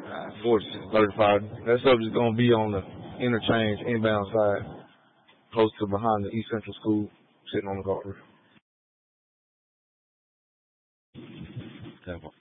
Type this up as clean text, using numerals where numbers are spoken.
35. That subject's gonna be on the interchange inbound side, close to behind the East Central School, sitting on the guard.